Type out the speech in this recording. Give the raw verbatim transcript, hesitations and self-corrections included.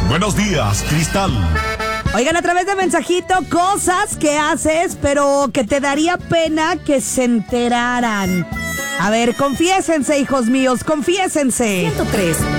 Buenos días, Cristal. Oigan, a través de mensajito, cosas que haces, pero que te daría pena que se enteraran. A ver, confiésense, hijos míos, confiésense. ciento tres